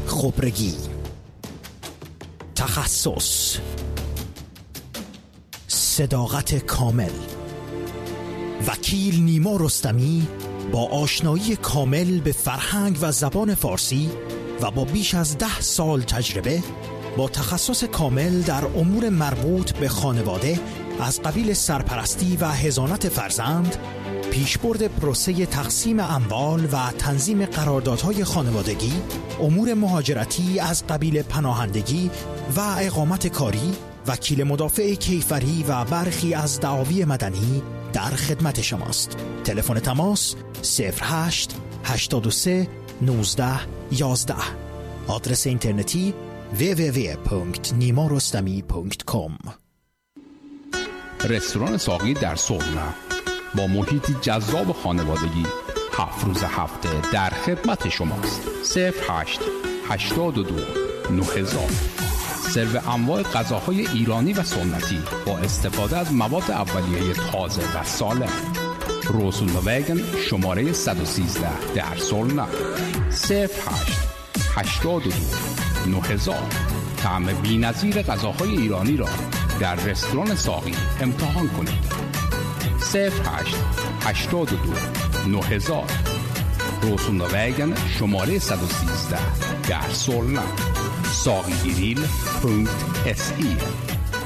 خبرگی، تخصص، صداقت کامل. وکیل نیما رستمی با آشنایی کامل به فرهنگ و زبان فارسی و با بیش از 10 سال تجربه با تخصص کامل در امور مربوط به خانواده از قبیل سرپرستی و حضانت فرزند، پیشبرد پروسه تقسیم اموال و تنظیم قراردادهای خانوادگی، امور مهاجرتی از قبیل پناهندگی و اقامت کاری، وکیل مدافع کیفری و برخی از دعاوی مدنی در خدمت شماست. تلفن تماس 08 83 19 11. آدرس اینترنتی www.nimarostami.com. رستوران ساقی در سرنا با محیطی جذاب خانوادگی 7 روز هفته در خدمت شماست. 08 82 9000. سرو انواع غذاهای ایرانی و سنتی با استفاده از مواد اولیه تازه و سالم. روسولووگن شماره 113 در سرنا. 08 82 9000. طعم بی‌نظیر غذاهای ایرانی را در رستوران ساقی امتحان کنید. 08 82 9000. روسولووگن شماره 113 در سرنا. ساقیگریل.se